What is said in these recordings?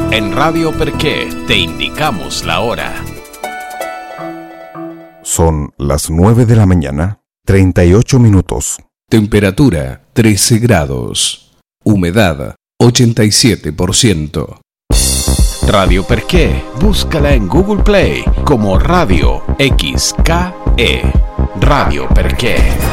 En Radio Perqué te indicamos la hora. Son las 9 de la mañana, 38 minutos. Temperatura 13 grados. Humedad 87%. Radio Perqué, búscala en Google Play como Radio XKE. Radio Perqué.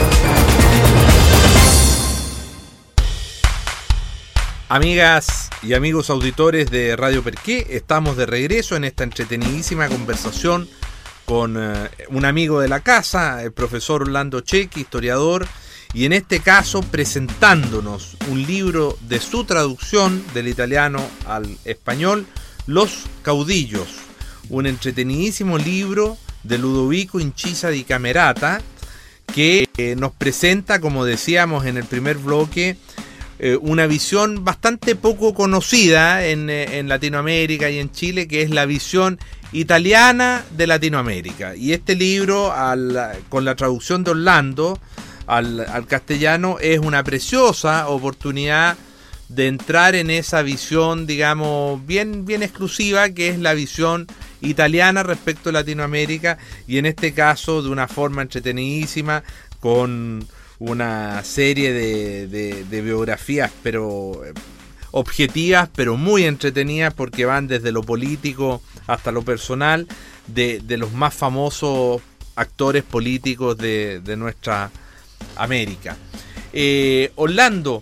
Amigas y amigos auditores de Radio Perqué, estamos de regreso en esta entretenidísima conversación con un amigo de la casa, el profesor Orlando Chequi, historiador, y en este caso presentándonos un libro de su traducción del italiano al español, Los Caudillos, un entretenidísimo libro de Ludovico Incisa di Camerata que nos presenta, como decíamos en el primer bloque, una visión bastante poco conocida en Latinoamérica y en Chile, que es la visión italiana de Latinoamérica. Y este libro, con la traducción de Orlando al castellano, es una preciosa oportunidad de entrar en esa visión, digamos, bien exclusiva, que es la visión italiana respecto a Latinoamérica, y en este caso de una forma entretenidísima, con una serie de biografías, pero objetivas, pero muy entretenidas, porque van desde lo político hasta lo personal, de los más famosos actores políticos de nuestra América. Orlando,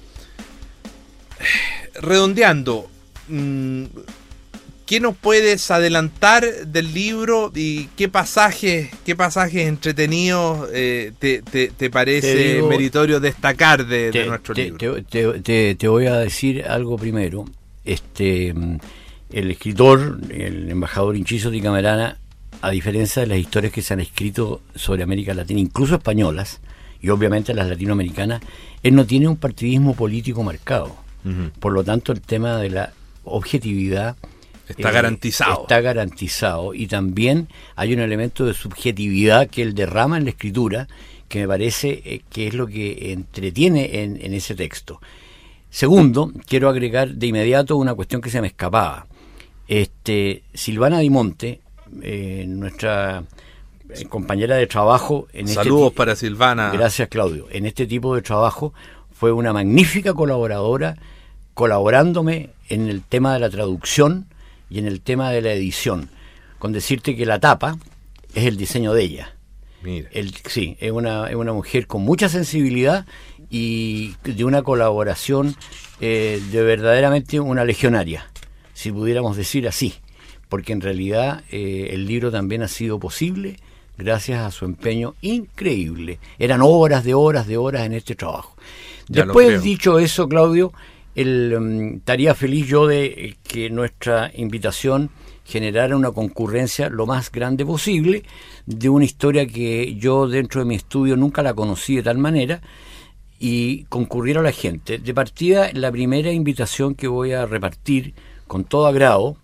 redondeando, ¿qué nos puedes adelantar del libro y qué pasajes entretenidos te parece meritorio destacar de nuestro libro? Te voy a decir algo primero. El escritor, el embajador Incisa di Camerata, a diferencia de las historias que se han escrito sobre América Latina, incluso españolas, y obviamente las latinoamericanas, él no tiene un partidismo político marcado. Uh-huh. Por lo tanto, el tema de la objetividad está garantizado, y también hay un elemento de subjetividad que él derrama en la escritura, que me parece que es lo que entretiene en ese texto. Segundo, quiero agregar de inmediato una cuestión que se me escapaba. Silvana Di Monte, nuestra compañera de trabajo saludos para Silvana. Gracias, Claudio. En este tipo de trabajo fue una magnífica colaboradora, colaborándome en el tema de la traducción y en el tema de la edición, con decirte que la tapa es el diseño de ella. Mira. Sí, es una mujer con mucha sensibilidad y de una colaboración de verdaderamente una legionaria, si pudiéramos decir así, porque en realidad el libro también ha sido posible gracias a su empeño increíble. Eran horas en este trabajo. Después, dicho eso, Claudio, estaría feliz yo de que nuestra invitación generara una concurrencia lo más grande posible de una historia que yo dentro de mi estudio nunca la conocí de tal manera, y concurriera la gente. De partida, la primera invitación que voy a repartir con todo agrado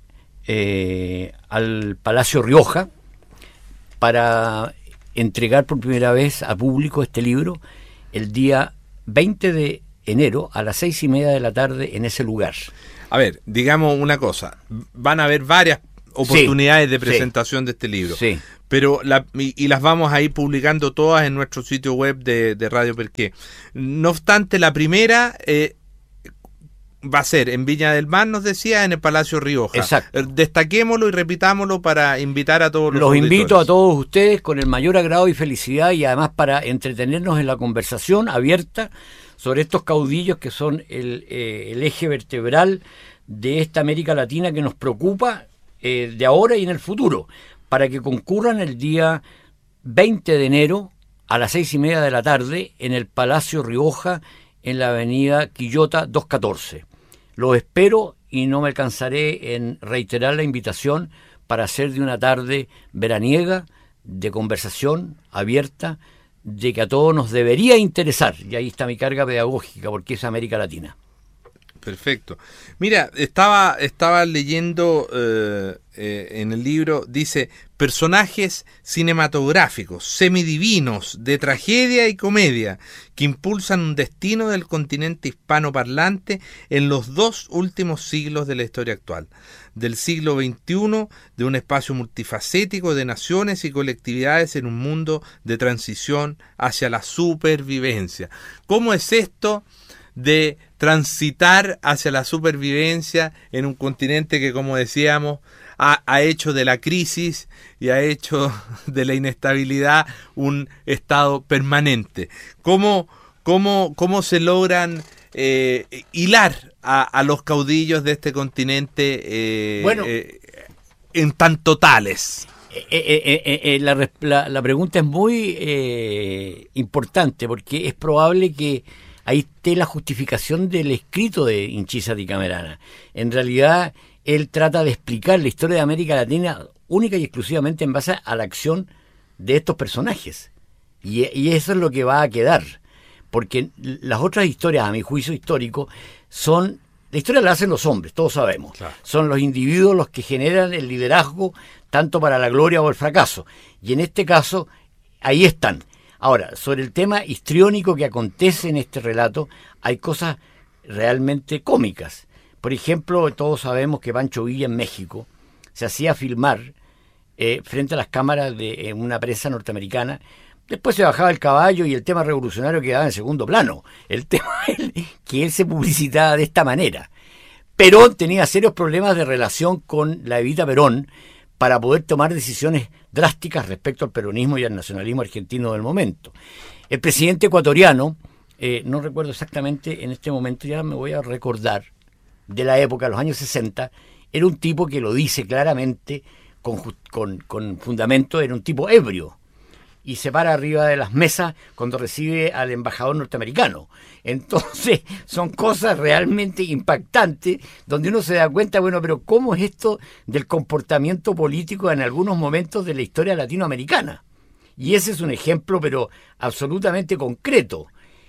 al Palacio Rioja para entregar por primera vez a público este libro el día 20 de enero a las 6:30 de la tarde en ese lugar. A ver, digamos una cosa, van a haber varias oportunidades de presentación de este libro, pero y las vamos a ir publicando todas en nuestro sitio web de Radio Perqué. No obstante, la primera va a ser en Viña del Mar, nos decía, en el Palacio Rioja. Exacto. Destaquémoslo y repitámoslo para invitar a todos los auditores. Invito a todos ustedes con el mayor agrado y felicidad, y además para entretenernos en la conversación abierta sobre estos caudillos que son el eje vertebral de esta América Latina que nos preocupa de ahora y en el futuro, para que concurran el día 20 de enero a las 6:30 de la tarde en el Palacio Rioja, en la avenida Quillota 214. Los espero y no me cansaré en reiterar la invitación para hacer de una tarde veraniega, de conversación abierta, de que a todos nos debería interesar, y ahí está mi carga pedagógica, porque es América Latina. Perfecto. Mira, estaba leyendo en el libro, dice, personajes cinematográficos, semidivinos, de tragedia y comedia, que impulsan un destino del continente hispanoparlante en los 2 últimos siglos de la historia actual. Del siglo XXI, de un espacio multifacético de naciones y colectividades en un mundo de transición hacia la supervivencia. ¿Cómo es esto de transitar hacia la supervivencia en un continente que, como decíamos, ha hecho de la crisis y ha hecho de la inestabilidad un estado permanente? ¿Cómo se logran hilar a los caudillos de este continente en tan totales? La pregunta es muy importante, porque es probable que ahí esté la justificación del escrito de Hinchisa Di Camerana. En realidad, él trata de explicar la historia de América Latina única y exclusivamente en base a la acción de estos personajes. Y eso es lo que va a quedar. Porque las otras historias, a mi juicio histórico, son... La historia la hacen los hombres, todos sabemos. Claro. Son los individuos los que generan el liderazgo, tanto para la gloria o el fracaso. Y en este caso, ahí están. Ahora, sobre el tema histriónico que acontece en este relato, hay cosas realmente cómicas. Por ejemplo, todos sabemos que Pancho Villa en México se hacía filmar frente a las cámaras de una prensa norteamericana. Después se bajaba el caballo y el tema revolucionario quedaba en segundo plano. El tema que él se publicitaba de esta manera. Perón tenía serios problemas de relación con la Evita Perón para poder tomar decisiones drásticas respecto al peronismo y al nacionalismo argentino del momento. El presidente ecuatoriano, no recuerdo exactamente en este momento, ya me voy a recordar, de la época, los años 60, era un tipo que lo dice claramente, con fundamento, era un tipo ebrio, y se para arriba de las mesas cuando recibe al embajador norteamericano. Entonces son cosas realmente impactantes, donde uno se da cuenta, bueno, pero ¿cómo es esto del comportamiento político en algunos momentos de la historia latinoamericana? Y ese es un ejemplo, pero absolutamente concreto,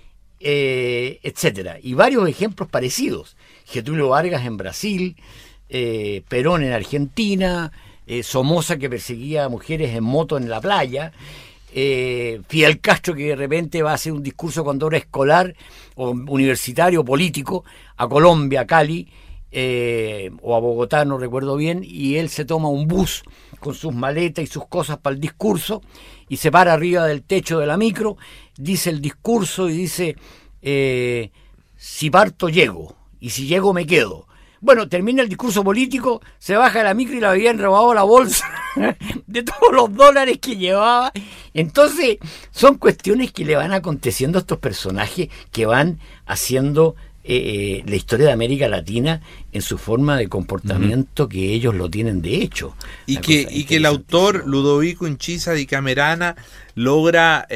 etcétera. Y varios ejemplos parecidos. Getúlio Vargas en Brasil, Perón en Argentina, Somoza que perseguía a mujeres en moto en la playa, Fidel Castro que de repente va a hacer un discurso cuando era escolar o universitario político a Colombia, a Cali o a Bogotá, no recuerdo bien, y él se toma un bus con sus maletas y sus cosas para el discurso y se para arriba del techo de la micro, dice el discurso y dice si parto llego y si llego me quedo. Bueno, termina el discurso político, se baja de la micro y le habían robado la bolsa de todos los dólares que llevaba. Entonces, son cuestiones que le van aconteciendo a estos personajes que van haciendo la historia de América Latina en su forma de comportamiento, que ellos lo tienen de hecho. Y que el autor Ludovico Hinchisa Di Camerana logra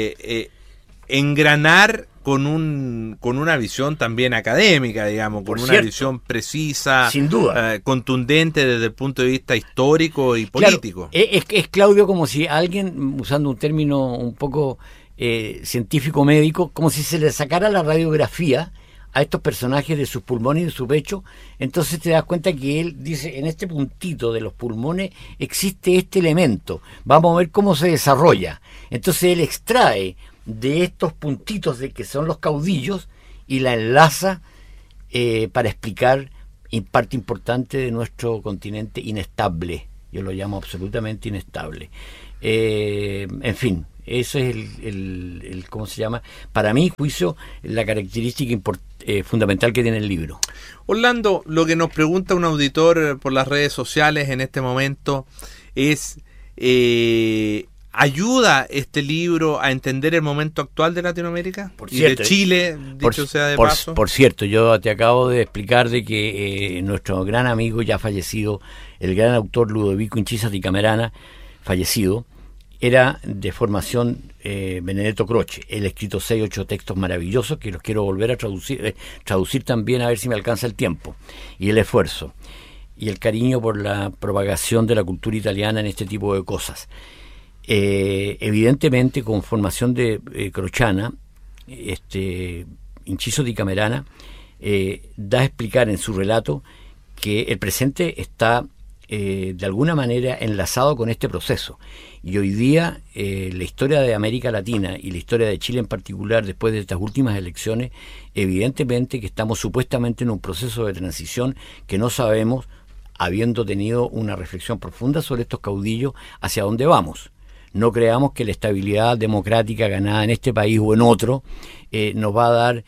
engranar con una visión también académica, digamos, con una visión precisa, sin duda, contundente desde el punto de vista histórico y político. Claro, es Claudio, como si alguien, usando un término un poco científico médico, como si se le sacara la radiografía a estos personajes de sus pulmones y de su pecho. Entonces te das cuenta que él dice, en este puntito de los pulmones existe este elemento, vamos a ver cómo se desarrolla. Entonces él extrae de estos puntitos de que son los caudillos y la enlaza para explicar parte importante de nuestro continente inestable. Yo lo llamo absolutamente inestable. En fin, eso es el ¿cómo se llama? Para mi juicio, la característica fundamental que tiene el libro. Orlando, lo que nos pregunta un auditor por las redes sociales en este momento es ¿ayuda este libro a entender el momento actual de Latinoamérica? Por cierto, y de Chile, dicho sea de paso. Por cierto, yo te acabo de explicar de que nuestro gran amigo ya fallecido, el gran autor Ludovico Hinchisa Di Camerana, fallecido, era de formación Benedetto Croce. Él ha escrito 6 o 8 textos maravillosos que los quiero volver a traducir también, a ver si me alcanza el tiempo y el esfuerzo y el cariño por la propagación de la cultura italiana en este tipo de cosas. Evidentemente, con formación de crochana, Hinchisa Di Camerana da a explicar en su relato que el presente está de alguna manera enlazado con este proceso. Y hoy día la historia de América Latina y la historia de Chile en particular, después de estas últimas elecciones, evidentemente que estamos supuestamente en un proceso de transición que no sabemos, habiendo tenido una reflexión profunda sobre estos caudillos, hacia dónde vamos. No creamos que la estabilidad democrática ganada en este país o en otro nos va a dar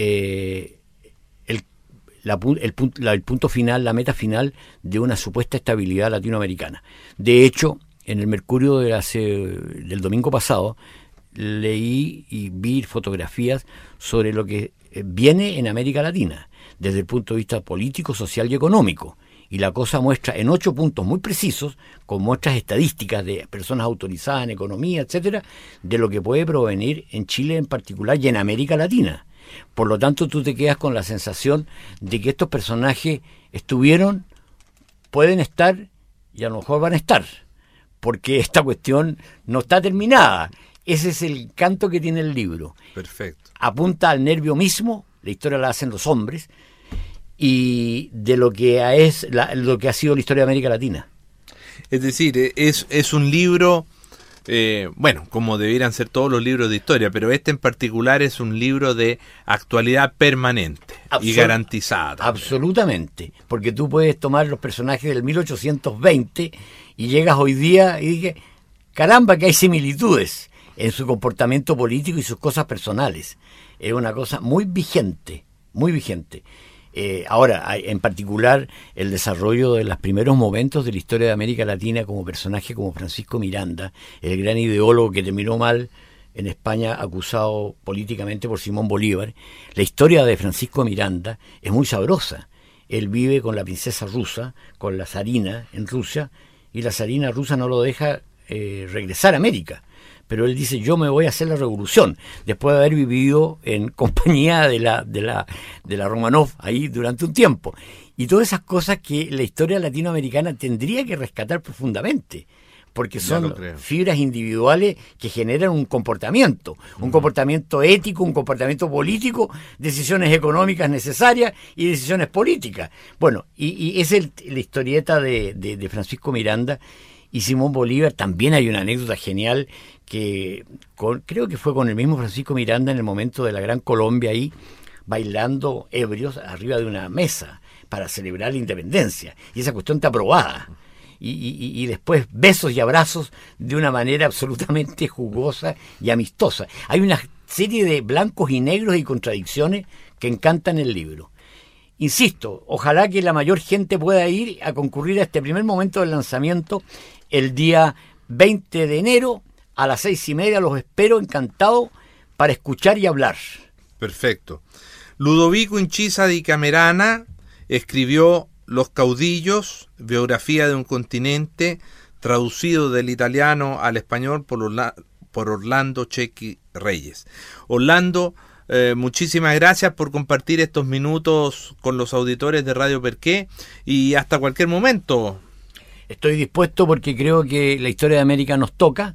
el punto final, la meta final de una supuesta estabilidad latinoamericana. De hecho, en el Mercurio del domingo pasado leí y vi fotografías sobre lo que viene en América Latina desde el punto de vista político, social y económico. Y la cosa muestra en 8 puntos muy precisos, con muestras estadísticas de personas autorizadas en economía, etcétera, de lo que puede provenir en Chile en particular y en América Latina. Por lo tanto, tú te quedas con la sensación de que estos personajes estuvieron, pueden estar y a lo mejor van a estar, porque esta cuestión no está terminada. Ese es el encanto que tiene el libro. Perfecto. Apunta al nervio mismo, la historia la hacen los hombres, y de lo que lo que ha sido la historia de América Latina. Es decir, es un libro, bueno, como debieran ser todos los libros de historia, pero este en particular es un libro de actualidad permanente y garantizada también. Absolutamente, porque tú puedes tomar los personajes del 1820 y llegas hoy día y dices, caramba, que hay similitudes en su comportamiento político y sus cosas personales. Es una cosa muy vigente, muy vigente. Ahora, en particular, el desarrollo de los primeros momentos de la historia de América Latina como personaje como Francisco Miranda, el gran ideólogo que terminó mal en España acusado políticamente por Simón Bolívar. La historia de Francisco Miranda es muy sabrosa. Él vive con la princesa rusa, con la zarina en Rusia, y la zarina rusa no lo deja regresar a América. Pero él dice, yo me voy a hacer la revolución, después de haber vivido en compañía de la Romanov ahí durante un tiempo. Y todas esas cosas que la historia latinoamericana tendría que rescatar profundamente, porque son fibras individuales que generan un comportamiento ético, un comportamiento político, decisiones económicas necesarias y decisiones políticas. Bueno, y es la historieta de Francisco Miranda. Y Simón Bolívar, también hay una anécdota genial que creo que fue con el mismo Francisco Miranda en el momento de la Gran Colombia ahí, bailando ebrios arriba de una mesa para celebrar la independencia. Y esa cuestión está aprobada. Y después besos y abrazos de una manera absolutamente jugosa y amistosa. Hay una serie de blancos y negros y contradicciones que encantan el libro. Insisto, ojalá que la mayor gente pueda ir a concurrir a este primer momento del lanzamiento el día 20 de enero a las 6:30. Los espero encantado para escuchar y hablar. Perfecto. Ludovico Incisa di Camerana escribió Los caudillos, biografía de un continente, traducido del italiano al español por Orlando Chequi Reyes. Orlando, muchísimas gracias por compartir estos minutos con los auditores de Radio Perqué y hasta cualquier momento. Estoy dispuesto porque creo que la historia de América nos toca.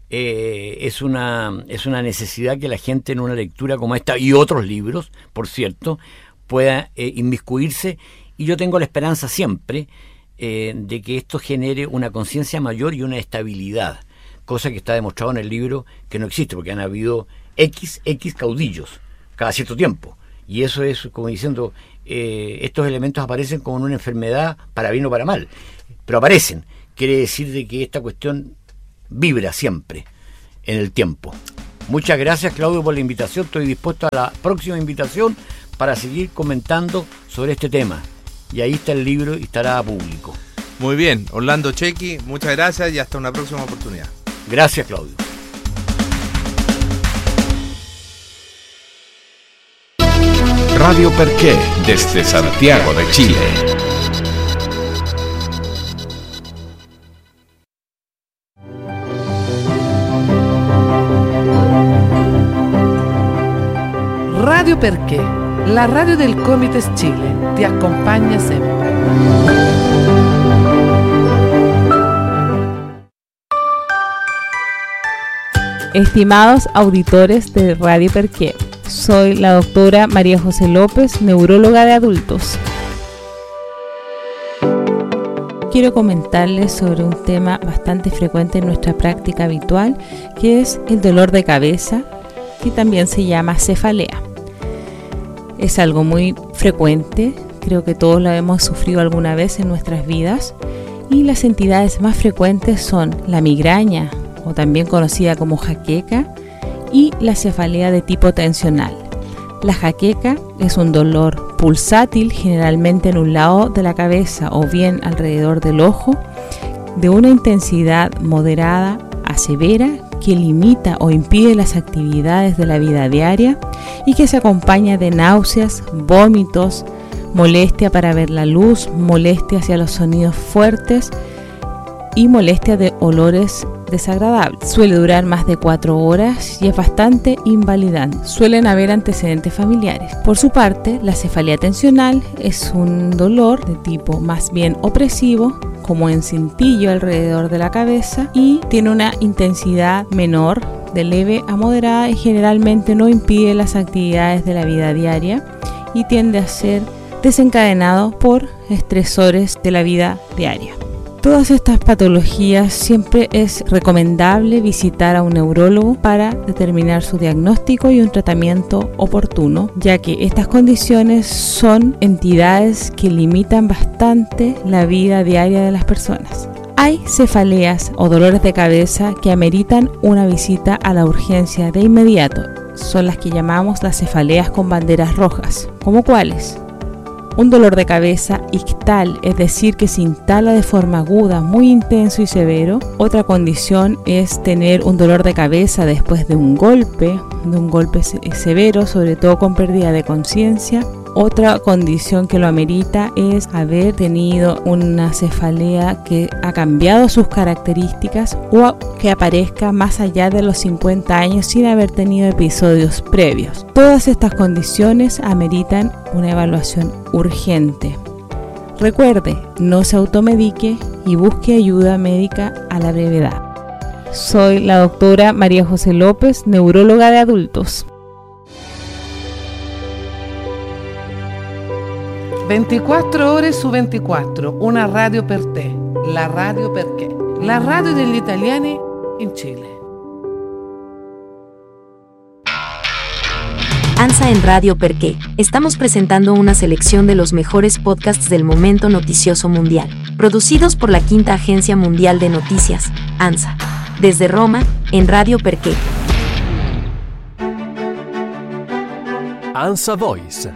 Es una necesidad que la gente en una lectura como esta y otros libros, por cierto, pueda inmiscuirse, y yo tengo la esperanza siempre de que esto genere una conciencia mayor y una estabilidad, cosa que está demostrado en el libro que no existe, porque han habido X caudillos cada cierto tiempo, y eso es como diciendo, estos elementos aparecen como una enfermedad para bien o para mal, pero aparecen. Quiere decir de que esta cuestión vibra siempre en el tiempo. Muchas gracias, Claudio, por la invitación. Estoy dispuesto a la próxima invitación para seguir comentando sobre este tema, y ahí está el libro y estará a público. Muy bien, Orlando Chequi, muchas gracias y hasta una próxima oportunidad. Gracias, Claudio. Radio Perqué, desde Santiago de Chile. Radio Perché, la radio del Comites Chile, ti acompaña siempre. Estimados auditores de Radio Perqué, Soy la doctora María José López, neuróloga de adultos. Quiero comentarles sobre un tema bastante frecuente en nuestra práctica habitual, que es el dolor de cabeza, que también se llama cefalea. Es algo muy frecuente, creo que todos lo hemos sufrido alguna vez en nuestras vidas, y las entidades más frecuentes son la migraña, o también conocida como jaqueca, y la cefalea de tipo tensional. La jaqueca es un dolor pulsátil, generalmente en un lado de la cabeza o bien alrededor del ojo, de una intensidad moderada a severa que limita o impide las actividades de la vida diaria y que se acompaña de náuseas, vómitos, molestia para ver la luz, molestia hacia los sonidos fuertes y molestia de olores desagradables. Suele durar más de 4 horas y es bastante invalidante. Suelen haber antecedentes familiares. Por su parte, la cefalea tensional es un dolor de tipo más bien opresivo, como en cintillo alrededor de la cabeza, y tiene una intensidad menor, de leve a moderada, y generalmente no impide las actividades de la vida diaria y tiende a ser desencadenado por estresores de la vida diaria. Todas estas patologías siempre es recomendable visitar a un neurólogo para determinar su diagnóstico y un tratamiento oportuno, ya que estas condiciones son entidades que limitan bastante la vida diaria de las personas. Hay cefaleas o dolores de cabeza que ameritan una visita a la urgencia de inmediato. Son las que llamamos las cefaleas con banderas rojas. ¿Cómo cuáles? Un dolor de cabeza ictal, es decir, que se instala de forma aguda, muy intenso y severo. Otra condición es tener un dolor de cabeza después de un golpe severo, sobre todo con pérdida de conciencia. Otra condición que lo amerita es haber tenido una cefalea que ha cambiado sus características o que aparezca más allá de los 50 años sin haber tenido episodios previos. Todas estas condiciones ameritan una evaluación urgente. Recuerde, no se automedique y busque ayuda médica a la brevedad. Soy la doctora María José López, neuróloga de adultos. 24 ore su 24, una radio per te, la radio perché, la radio degli italiani in Chile. ANSA en Radio Perqué. Estamos presentando una selección de los mejores podcasts del momento noticioso mundial, producidos por la Quinta Agencia Mundial de Noticias, ANSA. Desde Roma, en Radio Perqué. ANSA Voice.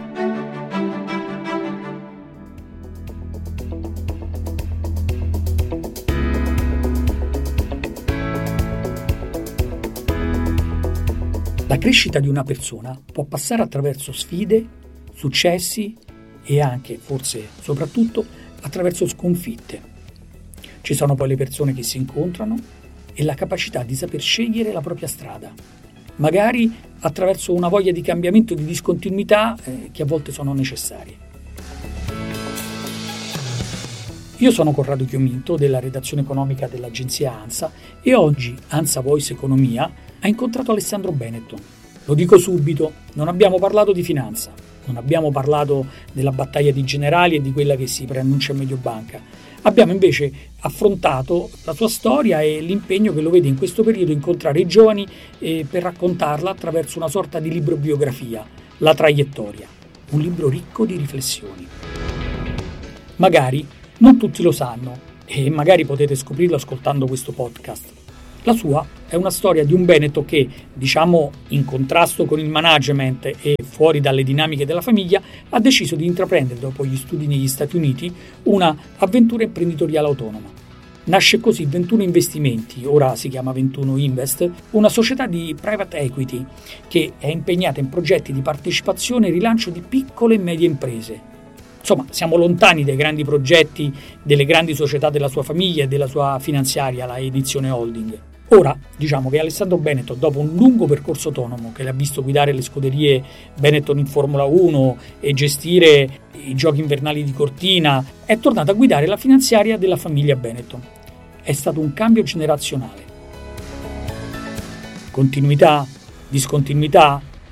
La crescita di una persona può passare attraverso sfide, successi e anche, forse soprattutto, attraverso sconfitte. Ci sono poi le persone che si incontrano e la capacità di saper scegliere la propria strada, magari attraverso una voglia di cambiamento, di discontinuità che a volte sono necessarie. Io sono Corrado Chiominto della redazione economica dell'agenzia ANSA e oggi ANSA Voice Economia ha incontrato Alessandro Benetton. Lo dico subito, non abbiamo parlato di finanza, non abbiamo parlato della battaglia di generali e di quella che si preannuncia a Mediobanca. Abbiamo invece affrontato la sua storia e l'impegno che lo vede in questo periodo incontrare i giovani per raccontarla attraverso una sorta di libro biografia, La traiettoria, un libro ricco di riflessioni. Magari non tutti lo sanno e magari potete scoprirlo ascoltando questo podcast. La sua è una storia di un Benetton che, diciamo in contrasto con il management e fuori dalle dinamiche della famiglia, ha deciso di intraprendere, dopo gli studi negli Stati Uniti, una avventura imprenditoriale autonoma. Nasce così 21 Investimenti, ora si chiama 21 Invest, una società di private equity che è impegnata in progetti di partecipazione e rilancio di piccole e medie imprese. Insomma, siamo lontani dai grandi progetti delle grandi società della sua famiglia e della sua finanziaria, la Edizione Holding. Ora, diciamo che Alessandro Benetton, dopo un lungo percorso autonomo che l'ha visto guidare le scuderie Benetton in Formula 1 e gestire i giochi invernali di Cortina, è tornato a guidare la finanziaria della famiglia Benetton. È stato un cambio generazionale. Continuità? Discontinuità?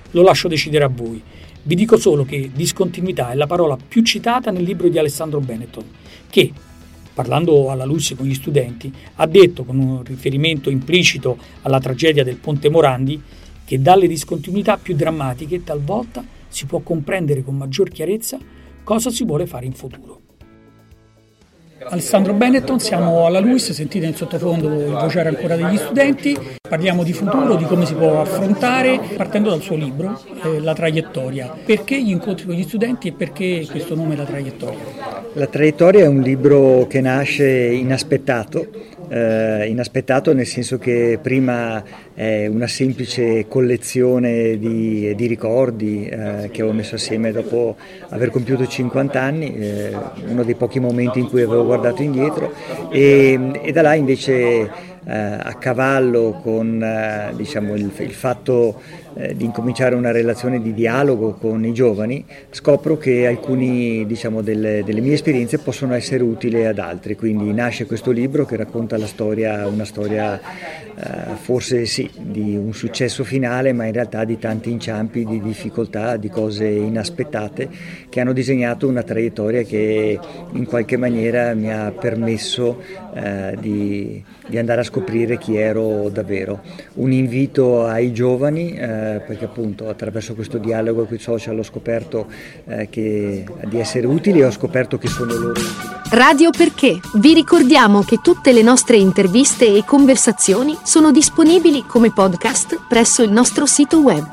lo lascio decidere a voi. Vi dico solo che discontinuità è la parola più citata nel libro di Alessandro Benetton, che, parlando alla LUISS con gli studenti, ha detto, con un riferimento implicito alla tragedia del Ponte Morandi, che dalle discontinuità più drammatiche talvolta si può comprendere con maggior chiarezza cosa si vuole fare in futuro. Alessandro Benetton, siamo alla LUISS, sentite in sottofondo il vociare ancora degli studenti, parliamo di futuro, di come si può affrontare, partendo dal suo libro, La traiettoria. Perché gli incontri con gli studenti e perché questo nome La traiettoria? La traiettoria è un libro che nasce inaspettato nel senso che prima è una semplice collezione di ricordi che avevo messo assieme dopo aver compiuto 50 anni, uno dei pochi momenti in cui avevo guardato indietro e da là invece a cavallo con il fatto di incominciare una relazione di dialogo con i giovani, scopro che alcuni delle mie esperienze possono essere utili ad altri, quindi nasce questo libro che racconta una storia forse sì di un successo finale, ma in realtà di tanti inciampi, di difficoltà, di cose inaspettate che hanno disegnato una traiettoria che in qualche maniera mi ha permesso di andare a scoprire chi ero davvero. Un invito ai giovani, perché appunto attraverso questo dialogo con i social ho scoperto di essere utili e ho scoperto che sono loro utili. Radio Perché. Vi ricordiamo che tutte le nostre interviste e conversazioni sono disponibili come podcast presso il nostro sito web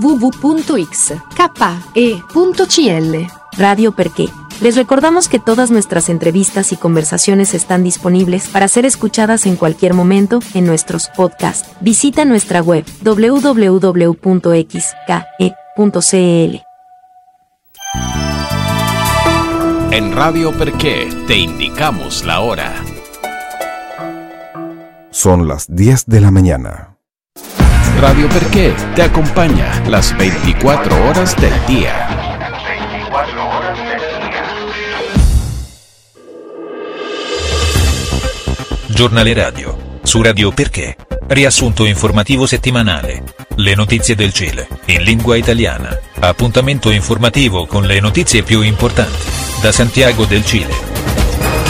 www.xke.cl. Radio Perché. Les recordamos que todas nuestras entrevistas y conversaciones están disponibles para ser escuchadas en cualquier momento en nuestros podcasts. Visita nuestra web www.xke.cl. En Radio Perché te indicamos la hora. Son las 10 de la mañana. Radio Perché te acompaña las 24 horas del día. Giornale radio, su Radio Perché, riassunto informativo settimanale, le notizie del Cile, in lingua italiana, appuntamento informativo con le notizie più importanti, da Santiago del Cile.